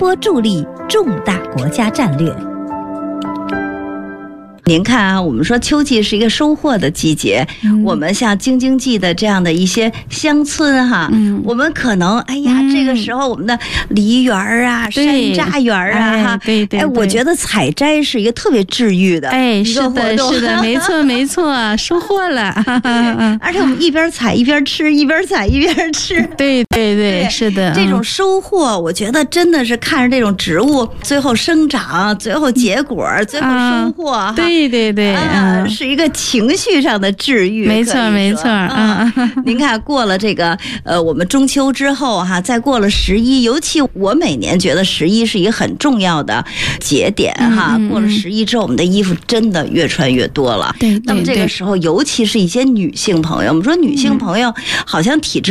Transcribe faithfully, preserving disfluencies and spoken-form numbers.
波助力重大国家战略。您看啊，我们说秋季是一个收获的季节，嗯、我们像京津冀的这样的一些乡村哈，嗯、我们可能哎呀、嗯，这个时候我们的梨园啊、山楂园啊，哈， 对对， 哎，我觉得采摘是一个特别治愈的， 哎，是的，是的，没错没错，收获了， 而且我们一边采一边吃，一边采一边吃， 对对对，是的， 这种收获，我觉得真的是看着这种植物最后生长，最后结果，最后收获， 啊、对。对对对， 啊，是一个情绪上的治愈， 没错没错。 嗯，您看过了这个呃，我们中秋之后哈，再过了十一，尤其我每年觉得十一是一个很重要的节点哈。嗯嗯嗯，过了十一之后，我们的衣服真的越穿越多了。 对， 那么这个时候，尤其是一些女性朋友，我们说女性朋友好像体质